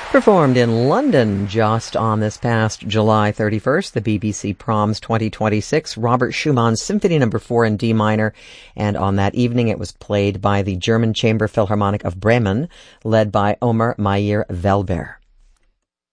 Performed in London just on this past July 31st, the BBC Proms 2026, Robert Schumann's Symphony No. 4 in D minor, and on that evening it was played by the German Chamber Philharmonic of Bremen, led by Omer Meyer Welber.